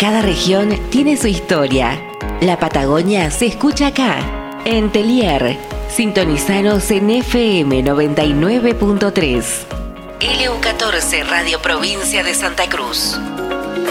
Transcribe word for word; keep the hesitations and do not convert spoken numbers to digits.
Cada región tiene su historia. La Patagonia se escucha acá, en Telier. Sintonizanos en F M noventa y nueve punto tres. L U catorce, Radio Provincia de Santa Cruz.